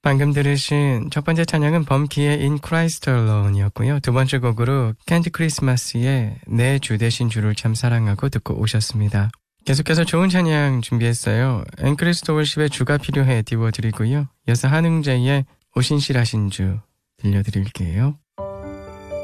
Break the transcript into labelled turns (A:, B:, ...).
A: 방금 들으신 첫 번째 찬양은 범키의 In Christ Alone이었고요. 두 번째 곡으로 캔디 크리스마스의 내 주 대신 주를 참 사랑하고 듣고 오셨습니다. 계속해서 좋은 찬양 준비했어요. 앵크리스트 월십의 주가 필요해 띄워드리고요. 이어서 한흥재의 오신실하신 주 들려드릴게요.